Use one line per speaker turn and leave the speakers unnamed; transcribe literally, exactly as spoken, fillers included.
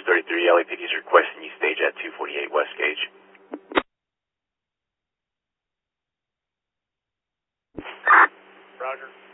thirty-three, L A P D is requesting you stage at two forty-eight West Gage.
Roger.